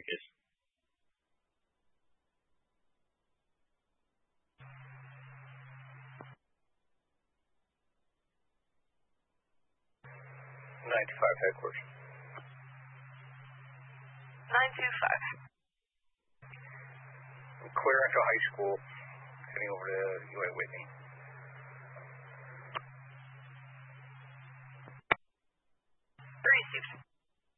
messages. 925 headquarters. 925. I'm clear into high school, heading over to UA Whitney. 36.